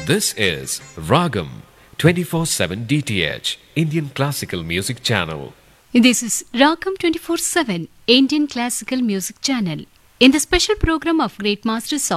This is Ragam 24/7 DTH Indian Classical Music Channel. This is Ragam 24/7 Indian Classical Music Channel. In the special program of Great Masters